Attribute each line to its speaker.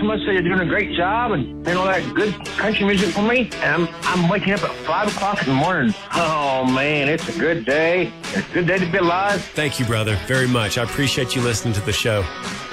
Speaker 1: so much. You're doing a great job and all that good country music for me. And I'm waking up at 5 o'clock in the morning. Oh, man, it's a good day. It's a good day to be alive.
Speaker 2: Thank you, brother, very much. I appreciate you listening to the show.